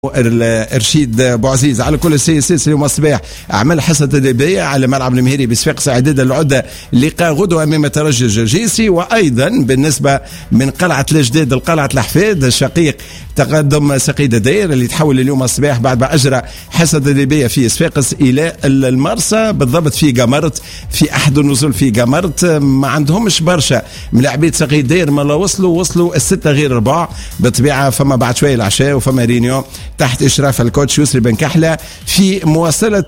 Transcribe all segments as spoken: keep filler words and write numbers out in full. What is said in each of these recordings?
رشيد بوعزيز. على كل السي اس اس اليوم الصباح عمل حصه تدريبيه على ملعب المهيري بصفاقس اعداد العده لقاء غدوه امام الترجي الجرجيسي. وايضا بالنسبه من قلعه الجديد لقلعه الحفيد الشقيق تقدم سقيد داير اللي تحول اليوم الصباح بعد ما اجرى حصه تدريبيه في صفاقس الى المرسى بالضبط في قمرت في احد النزول في قمرت. ما عندهمش برشا من لاعبين سقيد داير ما وصلوا وصلوا السته غير اربعه بالطبيعه. فما بعد شويه العشاء وفما رينيو تحت إشراف الكوتش يسري بن كحلة في مواصلة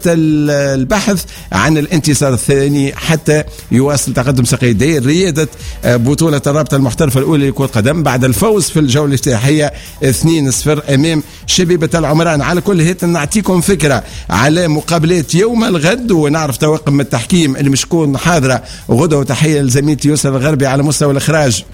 البحث عن الانتصار الثاني حتى يواصل تقدم سقيد داير ريادة بطولة الرابطة المحترفة الأولى لكرة القدم بعد الفوز في الجولة الافتتاحية اثنين صفر أمام شبيبة العمران. على كل هيت نعطيكم فكرة على مقابلات يوم الغد ونعرف توقم التحكيم اللي مش تكون حاضرة غدوة. وتحية لزميلتي يسرى الغربي على مستوى الإخراج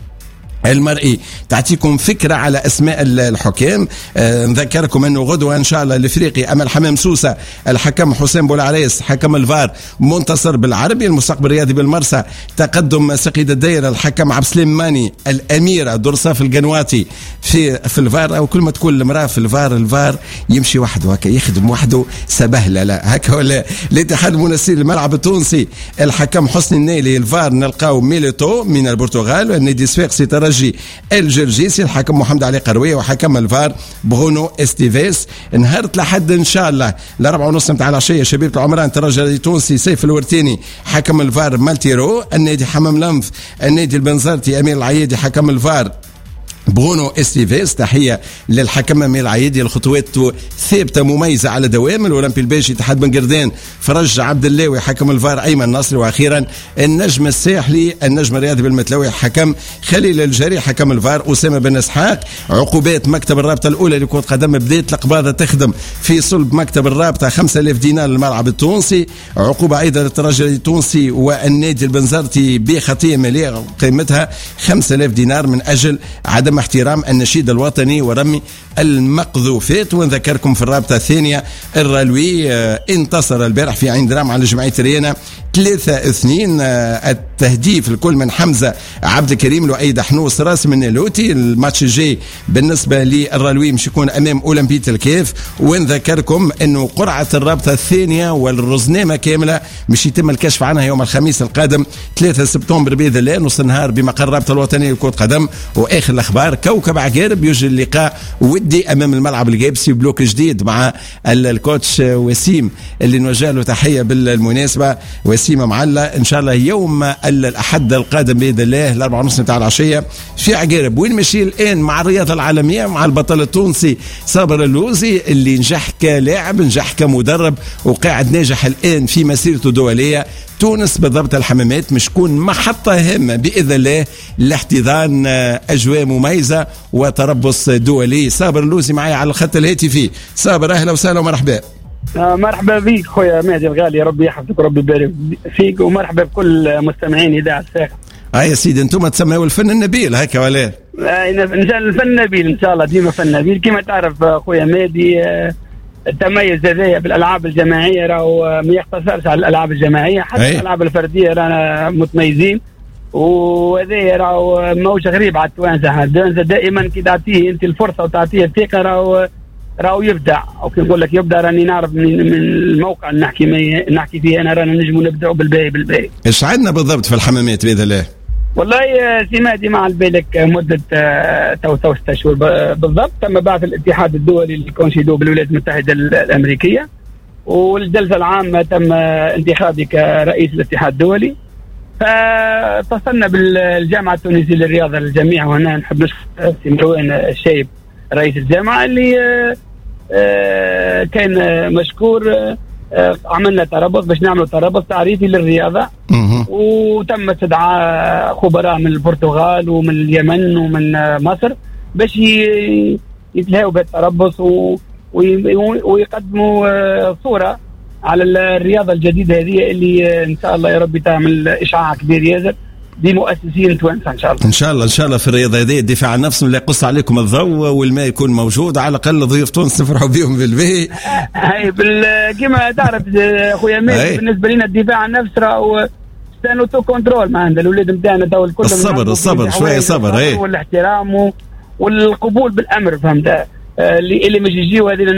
المرئي تعطيكم فكرة على أسماء الحكام. آه نذكركم أنه غدوة إن شاء الله الإفريقي أمل حمام سوسة الحكم حسين بولعريس حكم الفار منتصر بالعربي المستقبل الرياضي بالمرسى تقدم سقيد الدايرة الحكم عبد السلام ماني الأميرة درصاف القنواتي في في الفار. أو كل ما تكون المرأة في الفار الفار يمشي وحده هكا يخدم وحده سبهلة لا هكا ولا. الاتحاد المنسي الملعب التونسي الحكم حسني النيلي الفار نلقاو ميليتو من البرتغال. والنادي صفاقسي ترجي الجرجيسي الحكم محمد علي قرويه وحكم الفار برونو استيفيس. نهار لحد ان شاء الله الاربعه ونص نتاع العشيه شبيبه العمران ترجي التونسي سيف الورتيني حكم الفار مالتيرو. النادي حمام لنف النادي البنزرتي امير العيادي حكم الفار برونو استيفيس. تحيه للحكم امير العيادي الخطوات ثابته مميزه على دوام. الاولمبي الباشي اتحاد بن قردان فرج عبد اللاوي حكم الفار ايمن نصري. واخيرا النجم الساحلي النجم الرياضي بالمتلوي حكم خليل الجري حكم الفار اسامه بن اسحاق. عقوبات مكتب الرابطه الاولى لكره القدم بدات القباضه تخدم في صلب مكتب الرابطه خمسة آلاف دينار للملعب التونسي. عقوبه ايضا للترجي التونسي والنادي البنزرتي بخطيه ماليه قيمتها خمسة آلاف دينار من اجل عدم احترام النشيد الوطني ورمي المقذوفات. ونذكركم في الرابطة الثانية الرلوي انتصر البارح في عين درام على جمعية ريانا ثلاثة اثنين. التهديف الكل من حمزة عبد الكريم لؤيد حنوس راس من اللوتي. الماتش الجاي بالنسبة للرلوي مش يكون أمام أولمبية الكيف. ونذكركم أنه قرعة الرابطة الثانية والرزنامة كاملة مش يتم الكشف عنها يوم الخميس القادم ثلاثة سبتمبر بإذن الله نص النهار بمقر الرابطة الوطنية لكرة القدم. وآخر الأخبار كوكب عقارب يجري اللقاء ودي أمام الملعب الجيبسي بلوك جديد مع الكوتش وسيم اللي نوجه له تحية بالمناسبة. وسيم معلة إن شاء الله يوم الأحد القادم بإذن الله الأربعة ونص نتاع العشية في عقارب. وين مشي الآن مع الرياضة العالمية مع البطل التونسي صابر اللوزي اللي نجح كلاعب نجح كمدرب وقاعد ناجح الآن في مسيرته الدولية. تونس بالضبط الحمامات مش تكون محطة هامة بإذن الله لاحتضان أجواء مميزة وتربص دولي. صابر اللوزي معي على الخط الهاتفي. صابر أهلا وسهلا ومرحبا. آه مرحبا بك خويا مهدي الغالي ربي يحفظك وربي يبارك فيك ومرحبا بكل مستمعين إذاعة الساخة. اه يا سيدي انتم تسمعوا الفن النبيل هكا ولا؟ آه الفن النبيل ان شاء الله ديما فن نبيل كما تعرف خويا مهدي. آه التميز هذايا بالالعاب الجماعيه راهو ما يقتصرش على الالعاب الجماعيه حتى أي. الالعاب الفرديه رانا متميزين وهذايا راهو موش غريب على التوانسه. التوانسه دائما كي تعطيه انت الفرصه وتعطيه الثقه راهو راهو يبدع. او كي نقول لك يبدع راني نعرف من, من الموقع نحكي نحكي فيه انا رانا نجموا نبداوا بالباهي بالباهي. ايش عندنا بالضبط في الحمامات باذن الله؟ والله سمعتي مع البالك مده تو تو ستة شهور بالضبط تم بعث الاتحاد الدولي للكونسيدو بالولايات المتحده الامريكيه. والجلسه العامه تم انتخابي كرئيس الاتحاد الدولي. فاتصلنا بالجامعه التونسيه للرياضه للجميع وهنا نحب نشكر سي مروان الشايب رئيس الجامعه اللي كان مشكور. عملنا ترابط باش نعملوا ترابط تعريفي للرياضه وتم استدعاء خبراء من البرتغال ومن اليمن ومن مصر باش يتلاقوا بالتربص ويقدموا صوره على الرياضه الجديده هذه اللي ان شاء الله يا رب تعمل اشعاع كبير ياسر دي مؤسسين توانسه ان شاء الله. ان شاء الله ان شاء الله في الرياضه هذه الدفاع عن نفسهم اللي يقص عليكم الضوء والماء يكون موجود على الاقل ضيوف تونس نفرحوا بهم بالبي. هاي كما تعرف اخويا ماهر بالنسبه لنا الدفاع عن النفس راهو ستانو تو كنترول ما عند الاولاد نتاعنا تو الكل الصبر الصبر شويه صبر اي والاحترام والقبول بالامر فهمت. اللي اللي مش يجيو هذه